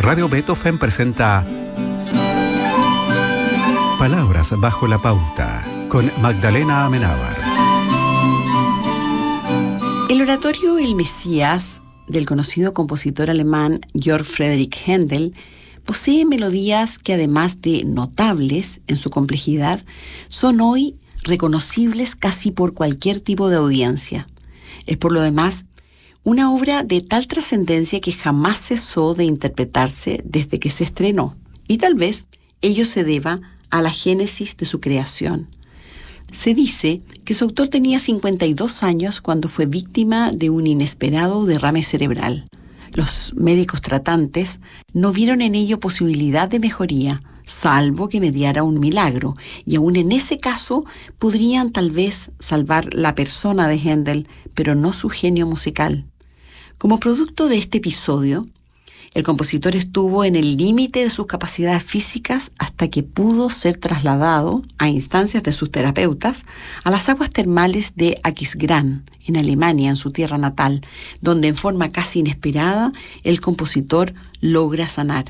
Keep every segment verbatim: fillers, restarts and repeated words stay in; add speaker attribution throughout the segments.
Speaker 1: Radio Beethoven presenta Palabras bajo la pauta con Magdalena Amenábar.
Speaker 2: El oratorio El Mesías del conocido compositor alemán Georg Friedrich Händel posee melodías que, además de notables en su complejidad, son hoy reconocibles casi por cualquier tipo de audiencia. Es, por lo demás, una obra de tal trascendencia que jamás cesó de interpretarse desde que se estrenó, y tal vez ello se deba a la génesis de su creación. Se dice que su autor tenía cincuenta y dos años cuando fue víctima de un inesperado derrame cerebral. Los médicos tratantes no vieron en ello posibilidad de mejoría, salvo que mediara un milagro, y aún en ese caso podrían tal vez salvar la persona de Händel, pero no su genio musical. Como producto de este episodio, el compositor estuvo en el límite de sus capacidades físicas hasta que pudo ser trasladado, a instancias de sus terapeutas, a las aguas termales de Aquisgrán, en Alemania, en su tierra natal, donde en forma casi inesperada el compositor logra sanar.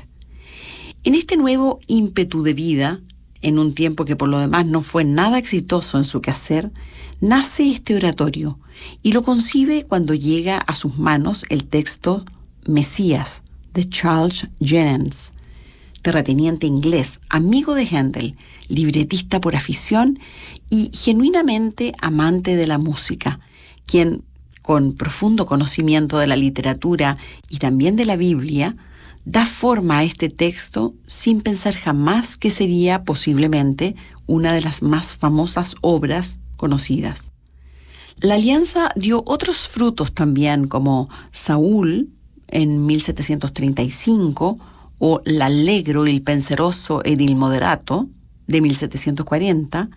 Speaker 2: En este nuevo ímpetu de vida, en un tiempo que por lo demás no fue nada exitoso en su quehacer, nace este oratorio y lo concibe cuando llega a sus manos el texto Mesías, de Charles Jennens, terrateniente inglés, amigo de Händel, libretista por afición y genuinamente amante de la música, quien, con profundo conocimiento de la literatura y también de la Biblia, da forma a este texto sin pensar jamás que sería posiblemente una de las más famosas obras conocidas. La alianza dio otros frutos también, como Saúl, en mil setecientos treinta y cinco, o L'Allegro il penseroso ed il moderato, de mil setecientos cuarenta,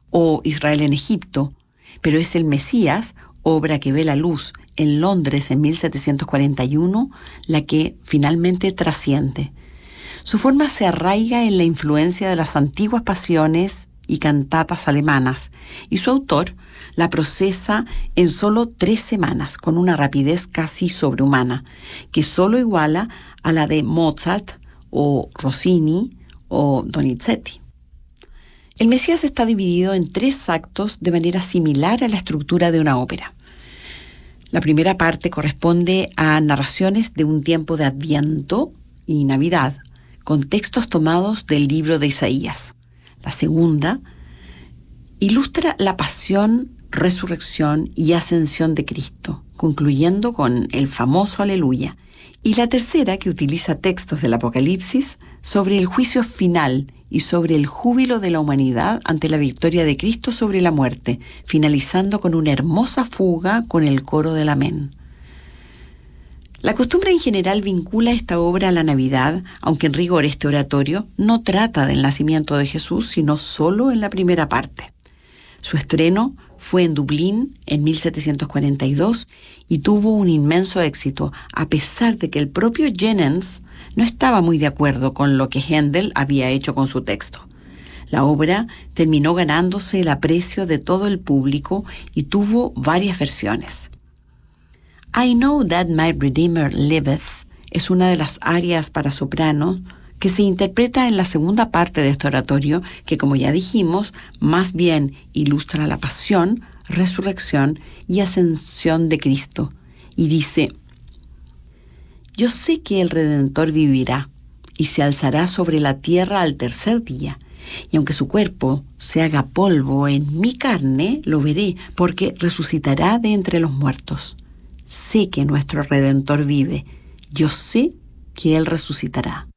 Speaker 2: o Israel en Egipto, pero es el Mesías, obra que ve la luz en Londres en mil setecientos cuarenta y uno, la que finalmente trasciende. Su forma se arraiga en la influencia de las antiguas pasiones y cantatas alemanas, y su autor la procesa en solo tres semanas, con una rapidez casi sobrehumana, que solo iguala a la de Mozart o Rossini o Donizetti. El Mesías está dividido en tres actos de manera similar a la estructura de una ópera. La primera parte corresponde a narraciones de un tiempo de Adviento y Navidad, con textos tomados del libro de Isaías. La segunda ilustra la pasión, resurrección y ascensión de Cristo, concluyendo con el famoso Aleluya. Y la tercera, que utiliza textos del Apocalipsis sobre el juicio final y sobre el júbilo de la humanidad ante la victoria de Cristo sobre la muerte, finalizando con una hermosa fuga con el coro del Amén. La costumbre en general vincula esta obra a la Navidad, aunque en rigor este oratorio no trata del nacimiento de Jesús, sino solo en la primera parte. Su estreno fue en Dublín en mil setecientos cuarenta y dos y tuvo un inmenso éxito, a pesar de que el propio Jennens no estaba muy de acuerdo con lo que Händel había hecho con su texto. La obra terminó ganándose el aprecio de todo el público y tuvo varias versiones. I Know That My Redeemer Liveth es una de las arias para soprano que se interpreta en la segunda parte de este oratorio, que, como ya dijimos, más bien ilustra la pasión, resurrección y ascensión de Cristo, y dice: Yo sé que el Redentor vivirá y se alzará sobre la tierra al tercer día, y aunque su cuerpo se haga polvo en mi carne, lo veré, porque resucitará de entre los muertos. Sé que nuestro Redentor vive, yo sé que Él resucitará.